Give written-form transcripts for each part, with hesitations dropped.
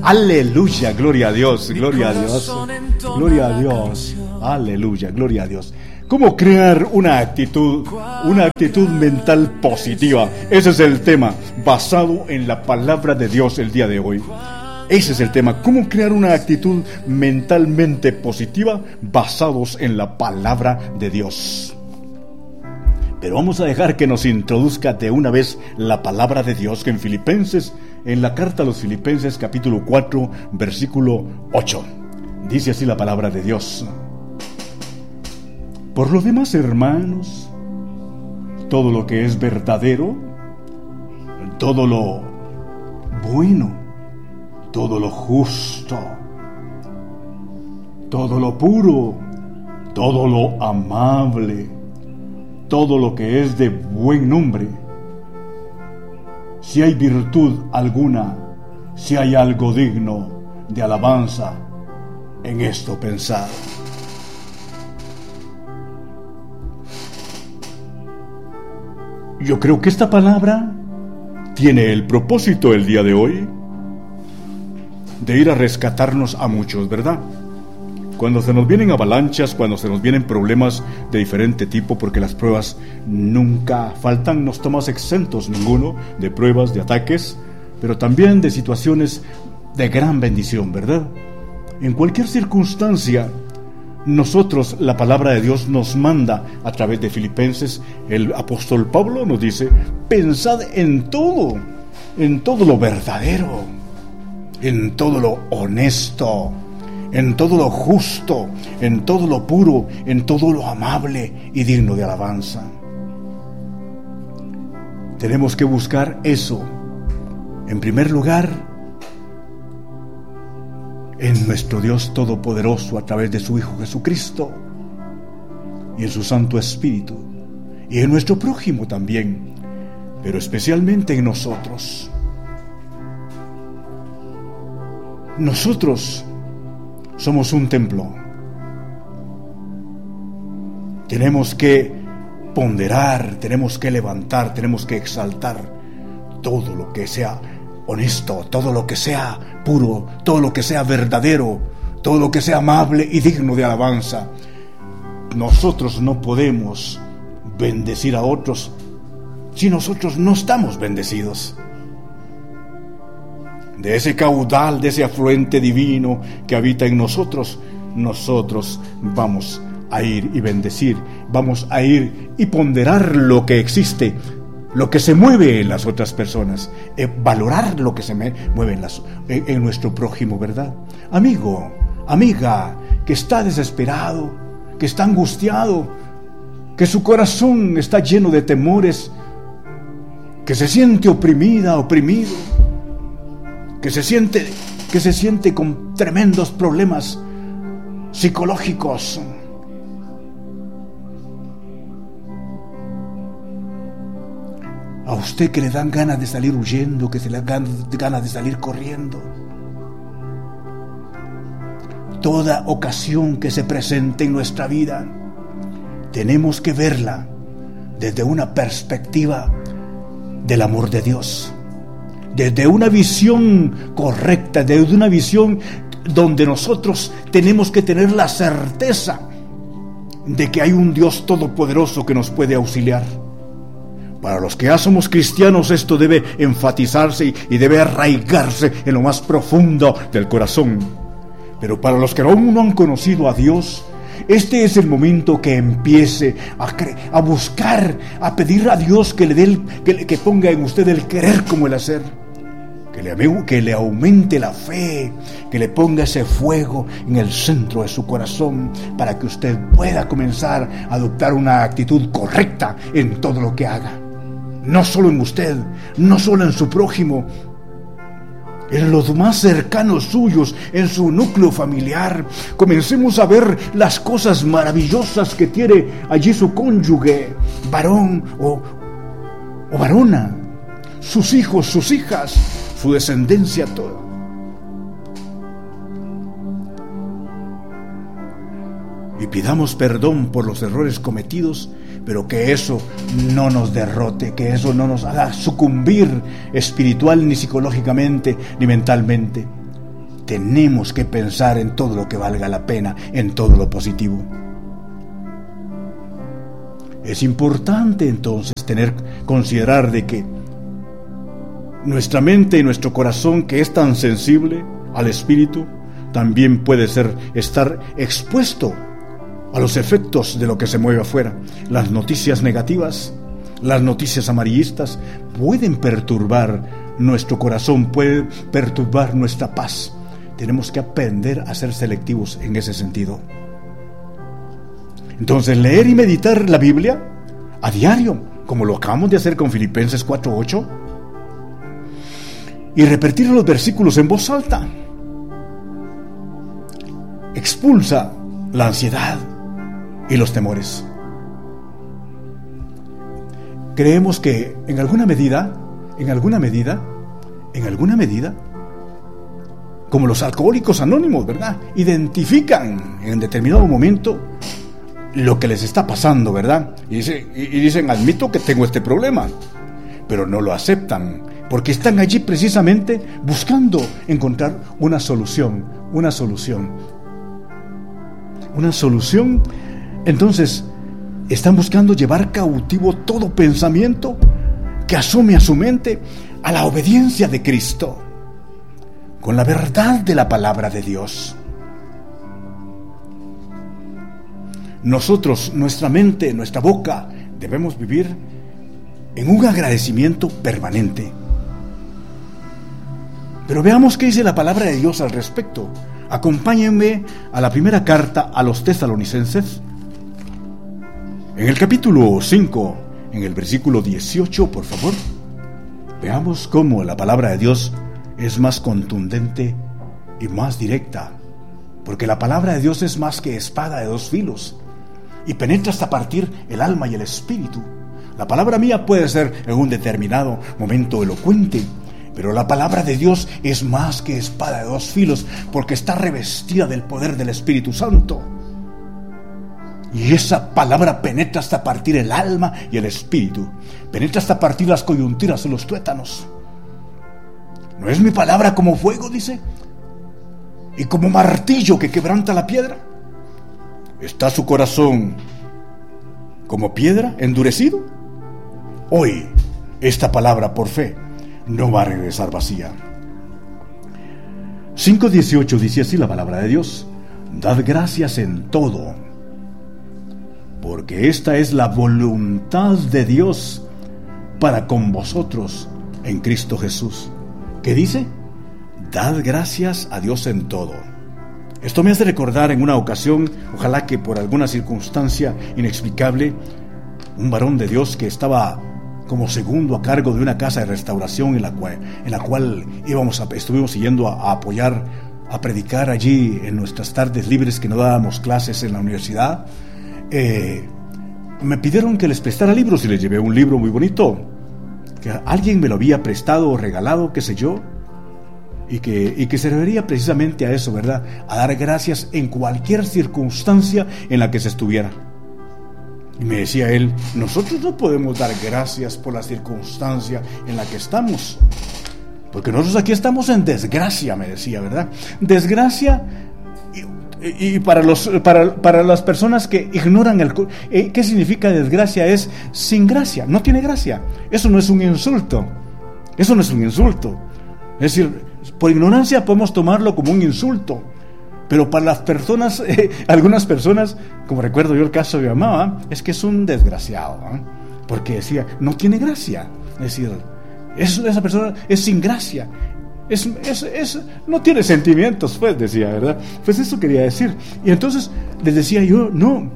Aleluya, gloria a Dios, gloria a Dios, gloria a Dios, aleluya, gloria a Dios. ¿Cómo crear una actitud mental positiva? Ese es el tema, basado en la palabra de Dios el día de hoy. Ese es el tema, cómo crear una actitud mentalmente positiva basados en la palabra de Dios. Pero vamos a dejar que nos introduzca de una vez la palabra de Dios, que en la carta a los Filipenses capítulo 4, versículo 8. Dice así la palabra de Dios: por lo demás, hermanos, todo lo que es verdadero, todo lo bueno, todo lo justo, todo lo puro, todo lo amable, todo lo que es de buen nombre, si hay virtud alguna, si hay algo digno de alabanza, en esto pensad. Yo creo que esta palabra tiene el propósito el día de hoy de ir a rescatarnos a muchos, ¿verdad? Cuando se nos vienen avalanchas, cuando se nos vienen problemas de diferente tipo, porque las pruebas nunca faltan, no estamos exentos ninguno de pruebas, de ataques, pero también de situaciones de gran bendición, ¿verdad? En cualquier circunstancia, nosotros, la palabra de Dios nos manda a través de Filipenses, el apóstol Pablo nos dice: pensad en todo lo verdadero, en todo lo honesto, en todo lo justo, en todo lo puro, en todo lo amable y digno de alabanza. Tenemos que buscar eso, en primer lugar, en nuestro Dios Todopoderoso a través de su Hijo Jesucristo y en su Santo Espíritu, y en nuestro prójimo también, pero especialmente en nosotros. Nosotros somos un templo. Tenemos que ponderar, tenemos que levantar, tenemos que exaltar todo lo que sea honesto, todo lo que sea puro, todo lo que sea verdadero, todo lo que sea amable y digno de alabanza. Nosotros no podemos bendecir a otros si nosotros no estamos bendecidos. De ese caudal, de ese afluente divino que habita en nosotros, nosotros vamos a ir y bendecir, vamos a ir y ponderar lo que existe, lo que se mueve en las otras personas, valorar lo que se mueve en nuestro prójimo, ¿verdad? Amigo, amiga, que está desesperado, que está angustiado, que su corazón está lleno de temores, que se siente oprimida, oprimido, que se siente con tremendos problemas psicológicos. A usted que le dan ganas de salir huyendo, que se le dan ganas de salir corriendo. Toda ocasión que se presente en nuestra vida, tenemos que verla desde una perspectiva del amor de Dios, desde una visión correcta, desde una visión donde nosotros tenemos que tener la certeza de que hay un Dios todopoderoso que nos puede auxiliar. Para los que ya somos cristianos, esto debe enfatizarse y debe arraigarse en lo más profundo del corazón. Pero para los que aún no han conocido a Dios, este es el momento que empiece a buscar, a pedir a Dios que le dé que ponga en usted el querer como el hacer, que le aumente la fe, que le ponga ese fuego en el centro de su corazón, para que usted pueda comenzar a adoptar una actitud correcta en todo lo que haga. No solo en usted, no solo en su prójimo, en los más cercanos suyos, en su núcleo familiar. Comencemos a ver las cosas maravillosas que tiene allí su cónyuge, varón o varona, sus hijos, sus hijas, su descendencia toda. Y pidamos perdón por los errores cometidos, pero que eso no nos derrote, que eso no nos haga sucumbir espiritual, ni psicológicamente, ni mentalmente. tenemos que pensar en todo lo que valga la pena, en todo lo positivo. Es importante entonces considerar de que nuestra mente y nuestro corazón, que es tan sensible al espíritu, también puede estar expuesto a los efectos de lo que se mueve afuera. Las noticias negativas, las noticias amarillistas pueden perturbar nuestro corazón, pueden perturbar nuestra paz. Tenemos que aprender a ser selectivos en ese sentido. Entonces, leer y meditar la Biblia a diario, como lo acabamos de hacer con Filipenses 4:8, y repetir los versículos en voz alta, expulsa la ansiedad y los temores. Creemos que en alguna medida, como los alcohólicos anónimos, ¿verdad?, identifican en determinado momento lo que les está pasando, ¿verdad? Y dicen, admito que tengo este problema, pero no lo aceptan, porque están allí precisamente buscando encontrar una solución. Entonces, están buscando llevar cautivo todo pensamiento que asume a su mente a la obediencia de Cristo, con la verdad de la palabra de Dios. Nosotros, nuestra mente, nuestra boca, debemos vivir en un agradecimiento permanente. Pero veamos qué dice la palabra de Dios al respecto. Acompáñenme a la primera carta a los Tesalonicenses, en el capítulo 5, en el versículo 18, por favor. Veamos cómo la palabra de Dios es más contundente y más directa, porque la palabra de Dios es más que espada de dos filos y penetra hasta partir el alma y el espíritu. La palabra mía puede ser en un determinado momento elocuente, pero la palabra de Dios es más que espada de dos filos, porque está revestida del poder del Espíritu Santo. Y esa palabra penetra hasta partir el alma y el espíritu, penetra hasta partir las coyunturas y los tuétanos. ¿No es mi palabra como fuego, dice, y como martillo que quebranta la piedra? ¿Está su corazón como piedra endurecido? Hoy, esta palabra por fe no va a regresar vacía. 5:18 dice así la palabra de Dios: dad gracias en todo, porque esta es la voluntad de Dios para con vosotros en Cristo Jesús. ¿Qué dice? Dad gracias a Dios en todo. Esto me hace recordar en una ocasión, ojalá que por alguna circunstancia inexplicable, un varón de Dios que estaba como segundo a cargo de una casa de restauración en la cual estuvimos yendo a apoyar, a predicar allí en nuestras tardes libres que no dábamos clases en la universidad. Me pidieron que les prestara libros y les llevé un libro muy bonito, que alguien me lo había prestado o regalado, qué sé yo, y que serviría precisamente a eso, ¿verdad? A dar gracias en cualquier circunstancia en la que se estuviera. Y me decía él, nosotros no podemos dar gracias por la circunstancia en la que estamos, porque nosotros aquí estamos en desgracia, me decía, ¿verdad? Desgracia. Y para las personas que ignoran ¿qué significa desgracia? Es sin gracia, no tiene gracia. Eso no es un insulto. Es decir, por ignorancia podemos tomarlo como un insulto, pero para las personas, algunas personas, como recuerdo yo el caso de mi mamá, es que es un desgraciado, porque decía, no tiene gracia. Es decir, esa persona es sin gracia. No tiene sentimientos, pues, decía, ¿verdad? Pues eso quería decir. Y entonces les decía yo, no.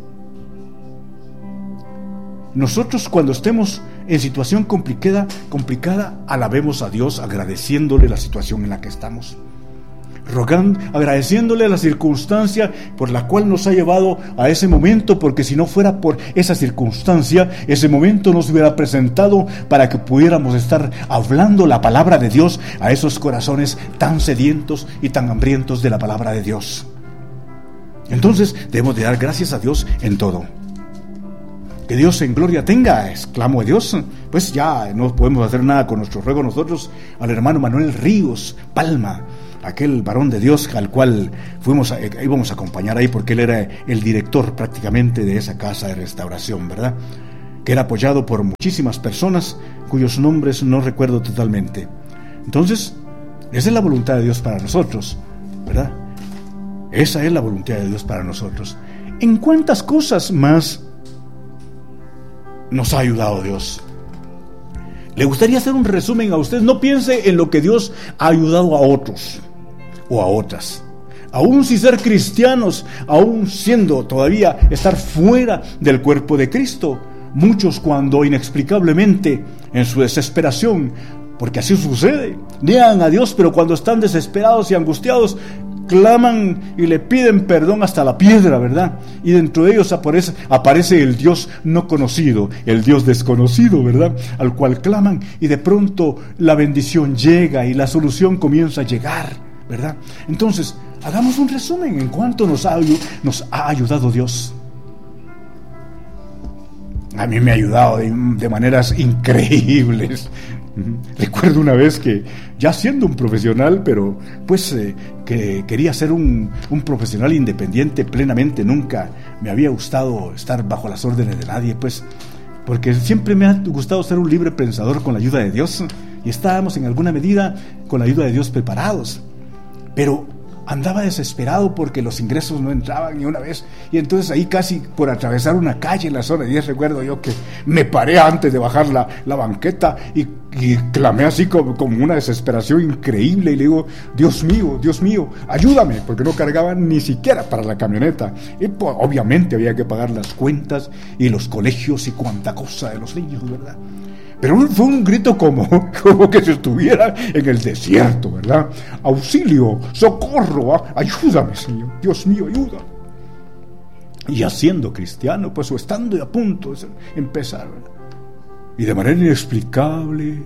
Nosotros cuando estemos en situación complicada, alabemos a Dios agradeciéndole la situación en la que estamos. Agradeciéndole la circunstancia por la cual nos ha llevado a ese momento, porque si no fuera por esa circunstancia, ese momento nos hubiera presentado para que pudiéramos estar hablando la palabra de Dios a esos corazones tan sedientos y tan hambrientos de la palabra de Dios. Entonces debemos de dar gracias a Dios en todo. Que Dios en gloria tenga, exclamo a Dios. Pues ya no podemos hacer nada con nuestro ruego nosotros al hermano Manuel Ríos Palma, aquel varón de Dios al cual íbamos a acompañar ahí, porque él era el director prácticamente de esa casa de restauración, ¿verdad? Que era apoyado por muchísimas personas cuyos nombres no recuerdo totalmente. Entonces, esa es la voluntad de Dios para nosotros, ¿verdad? Esa es la voluntad de Dios para nosotros. ¿En cuántas cosas más nos ha ayudado Dios? Le gustaría hacer un resumen a usted. No piense en lo que Dios ha ayudado a otros o a otras. Aún si ser cristianos, aún siendo todavía estar fuera del cuerpo de Cristo, muchos cuando inexplicablemente en su desesperación, porque así sucede, niegan a Dios, pero cuando están desesperados y angustiados, claman y le piden perdón hasta la piedra, ¿verdad? Y dentro de ellos aparece el Dios no conocido, el Dios desconocido, ¿verdad? Al cual claman, y de pronto la bendición llega y la solución comienza a llegar, ¿verdad? Entonces, hagamos un resumen en cuánto nos ha ayudado Dios. A mí me ha ayudado de maneras increíbles. Recuerdo una vez que, ya siendo un profesional, pero pues que quería ser un profesional independiente plenamente, nunca me había gustado estar bajo las órdenes de nadie, pues, porque siempre me ha gustado ser un libre pensador con la ayuda de Dios, y estábamos en alguna medida con la ayuda de Dios preparados, pero andaba desesperado porque los ingresos no entraban ni una vez, y entonces ahí casi por atravesar una calle en la zona 10, recuerdo yo que me paré antes de bajar la banqueta y clamé así como una desesperación increíble, y le digo: Dios mío, ayúdame, porque no cargaban ni siquiera para la camioneta, y pues, obviamente había que pagar las cuentas y los colegios y cuanta cosa de los niños, ¿verdad? Pero fue un grito como que se estuviera en el desierto, ¿verdad? Auxilio, socorro, ayúdame, Señor, Dios mío, ayuda. Y ya siendo cristiano, pues, o estando a punto de empezar, ¿verdad? Y de manera inexplicable,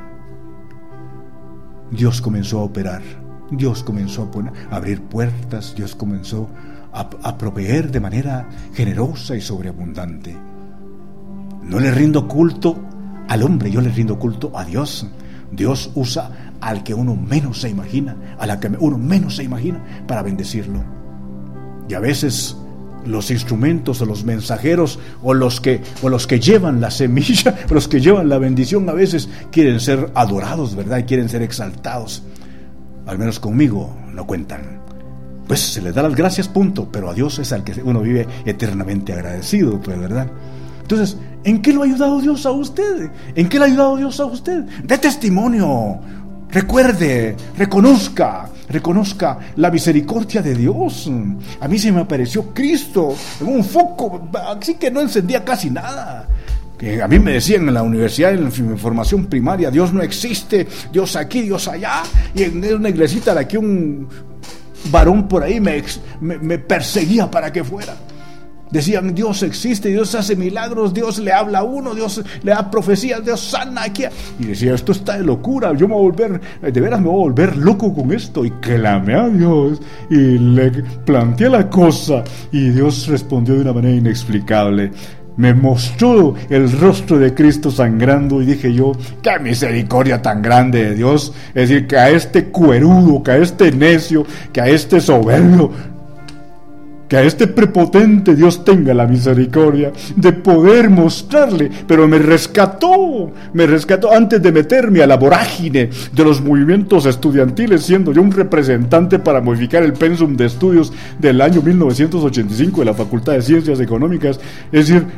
Dios comenzó a operar, Dios comenzó a abrir puertas, Dios comenzó a proveer de manera generosa y sobreabundante. No le rindo culto al hombre, yo le rindo culto a Dios. Dios usa al que uno menos se imagina, a la que uno menos se imagina, para bendecirlo. Y a veces los instrumentos o los mensajeros o los que llevan la semilla, los que llevan la bendición, a veces quieren ser adorados, ¿verdad? Y quieren ser exaltados. Al menos conmigo no cuentan. Pues se les da las gracias, punto, pero a Dios es al que uno vive eternamente agradecido, pues, ¿verdad? Entonces, ¿en qué lo ha ayudado Dios a usted? ¿En qué le ha ayudado Dios a usted? Dé testimonio, recuerde, reconozca la misericordia de Dios. A mí se me apareció Cristo en un foco, así que no encendía casi nada. Que a mí me decían en la universidad, en mi formación primaria: Dios no existe, Dios aquí, Dios allá. Y en una iglesita de aquí un varón por ahí me perseguía para que fuera. Decían: Dios existe, Dios hace milagros, Dios le habla a uno, Dios le da profecías, Dios sana aquí. Y decía: esto está de locura, yo me voy a volver loco con esto. Y clamé a Dios y le planteé la cosa, y Dios respondió de una manera inexplicable. Me mostró el rostro de Cristo sangrando, y dije yo: qué misericordia tan grande de Dios. Es decir, que a este cuerudo, que a este necio, que a este soberbio, que a este prepotente Dios tenga la misericordia de poder mostrarle. Pero me rescató antes de meterme a la vorágine de los movimientos estudiantiles, siendo yo un representante para modificar el pensum de estudios del año 1985 de la Facultad de Ciencias Económicas. Es decir,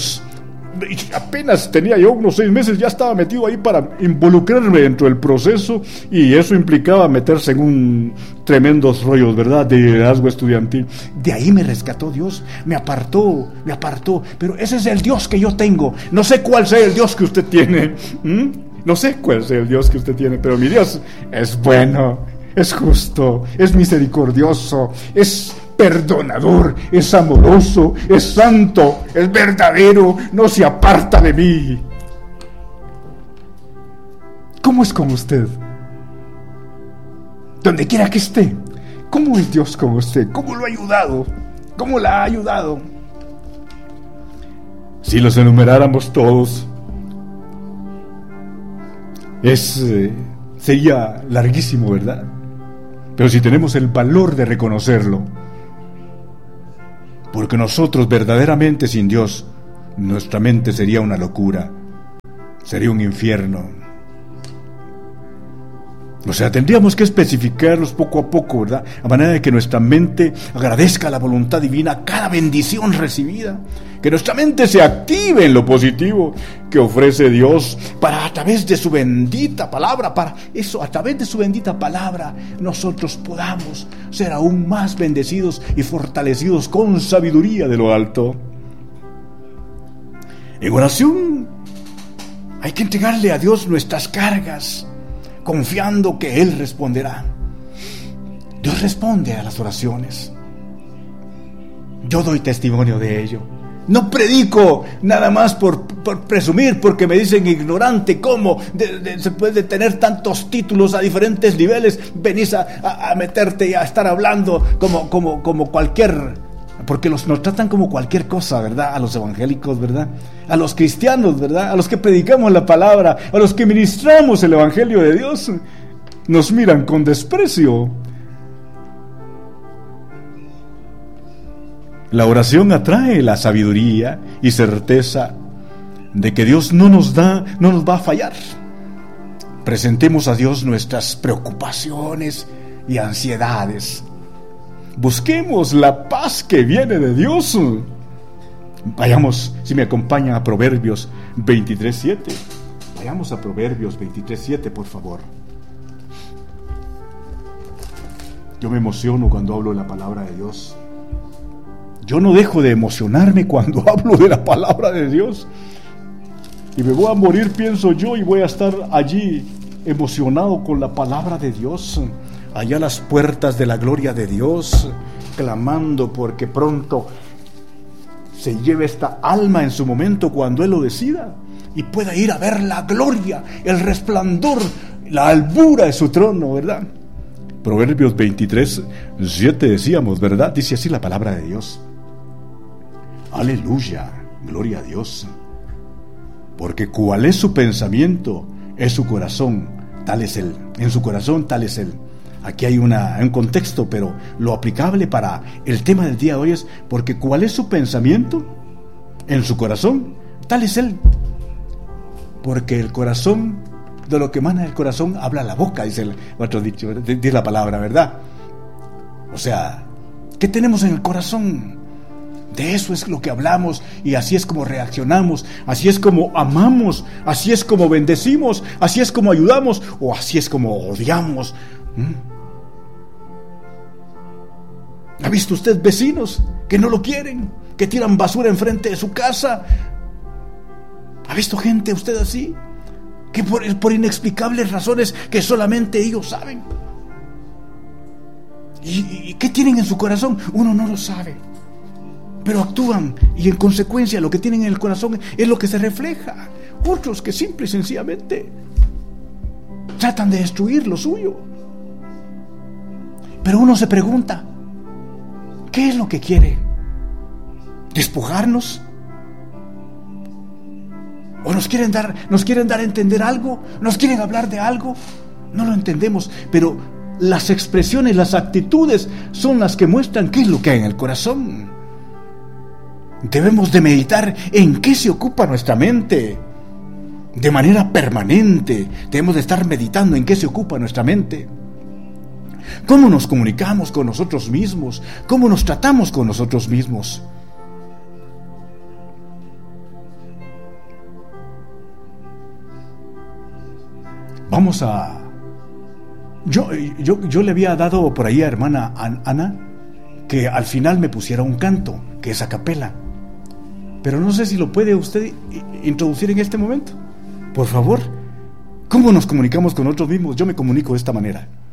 apenas tenía yo unos 6 meses, ya estaba metido ahí para involucrarme dentro del proceso, y eso implicaba meterse en un tremendos rollos, ¿verdad?, de liderazgo estudiantil. De ahí me rescató Dios, me apartó, pero ese es el Dios que yo tengo. No sé cuál sea el Dios que usted tiene, no sé cuál sea el Dios que usted tiene, pero mi Dios es bueno, es justo, es misericordioso, es perdonador, es amoroso, es santo, es verdadero, no se aparta de mí. ¿Cómo es con usted? Donde quiera que esté, ¿cómo es Dios con usted? ¿Cómo lo ha ayudado? ¿Cómo la ha ayudado? Si los enumeráramos todos, sería larguísimo, ¿verdad? Pero si tenemos el valor de reconocerlo, porque nosotros verdaderamente sin Dios, nuestra mente sería una locura, sería un infierno. O sea, tendríamos que especificarlos poco a poco, ¿verdad? A manera de que nuestra mente agradezca la voluntad divina cada bendición recibida. Que nuestra mente se active en lo positivo que ofrece Dios para, a través de su bendita palabra, para eso, a través de su bendita palabra, nosotros podamos ser aún más bendecidos y fortalecidos con sabiduría de lo alto. En oración hay que entregarle a Dios nuestras cargas, confiando que Él responderá. Dios responde a las oraciones. Yo doy testimonio de ello. No predico nada más por presumir, porque me dicen ignorante. ¿Cómo se puede tener tantos títulos a diferentes niveles? Venís a meterte y a estar hablando como cualquier... Porque nos tratan como cualquier cosa, ¿verdad? A los evangélicos, ¿verdad? A los cristianos, ¿verdad? A los que predicamos la palabra, a los que ministramos el evangelio de Dios, nos miran con desprecio. La oración atrae la sabiduría y certeza de que Dios no nos va a fallar. Presentemos a Dios nuestras preocupaciones y ansiedades. Busquemos la paz que viene de Dios. Vayamos, si me acompañan, a Proverbios 23:7. Vayamos a Proverbios 23:7, por favor. Yo me emociono cuando hablo de la palabra de Dios. Yo no dejo de emocionarme cuando hablo de la palabra de Dios. Y me voy a morir, pienso yo, y voy a estar allí emocionado con la palabra de Dios, allá a las puertas de la gloria de Dios, clamando porque pronto se lleve esta alma en su momento cuando Él lo decida y pueda ir a ver la gloria, el resplandor, la albura de su trono, ¿verdad? Proverbios 23:7 decíamos, ¿verdad? Dice así la palabra de Dios. Aleluya, gloria a Dios. Porque cuál es su pensamiento, es su corazón, tal es Él. En su corazón, tal es Él. Aquí hay un contexto, pero lo aplicable para el tema del día de hoy es: porque cuál es su pensamiento, en su corazón, tal es Él. Porque el corazón, de lo que emana el corazón, habla la boca, dice el otro dicho, dice la palabra, ¿verdad? O sea, ¿qué tenemos en el corazón? De eso es lo que hablamos, y así es como reaccionamos, así es como amamos, así es como bendecimos, así es como ayudamos, o así es como odiamos. ¿Ha visto usted vecinos que no lo quieren, que tiran basura enfrente de su casa? ¿Ha visto gente usted así? Que por inexplicables razones que solamente ellos saben. ¿Y qué tienen en su corazón? Uno no lo sabe. Pero actúan, y en consecuencia lo que tienen en el corazón es lo que se refleja. Otros que simple y sencillamente tratan de destruir lo suyo. Pero uno se pregunta, ¿qué es lo que quiere? ¿Despojarnos? ¿O nos quieren dar a entender algo? ¿Nos quieren hablar de algo? No lo entendemos, pero las expresiones, las actitudes son las que muestran qué es lo que hay en el corazón. Debemos de meditar en qué se ocupa nuestra mente de manera permanente. Debemos de estar meditando en qué se ocupa nuestra mente. ¿Cómo nos comunicamos con nosotros mismos? ¿Cómo nos tratamos con nosotros mismos? Vamos a... Yo le había dado por ahí a hermana Ana que al final me pusiera un canto, que es a capela. Pero no sé si lo puede usted introducir en este momento. Por favor. ¿Cómo nos comunicamos con nosotros mismos? Yo me comunico de esta manera.